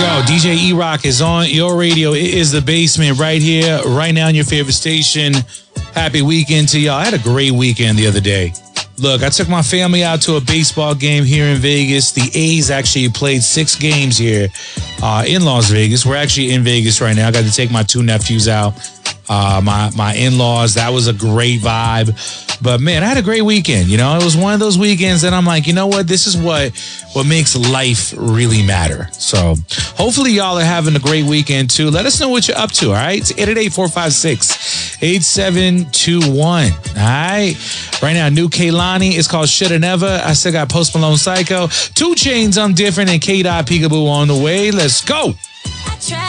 go. DJ E-Rock is on your radio. It is The Basement right here, right now on your favorite station. Happy weekend to y'all. I had a great weekend the other day. Look, I took my family out to a baseball game here in Vegas. The A's actually played 6 games here in Las Vegas. We're actually in Vegas right now. I got to take my 2 nephews out, my in-laws. That was a great vibe. But, man, I had a great weekend. You know, it was one of those weekends that I'm like, you know what? This is what makes life really matter. So hopefully y'all are having a great weekend, too. Let us know what you're up to, all right? It's 888-456-8721, all right? Right now, new Kehlani. It's called Shoulda Never. I still got Post Malone Psycho. 2 Chainz, I'm Different, and K-Dot Peekaboo on the way. Let's go.